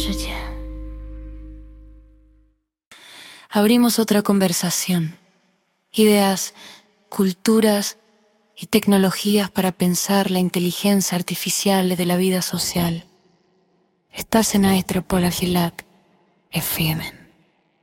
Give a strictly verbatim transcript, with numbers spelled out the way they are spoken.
Abrimos otra conversación. Ideas, culturas y tecnologías para pensar la inteligencia artificial de la vida social. Estás en Aestropol Agilac F M.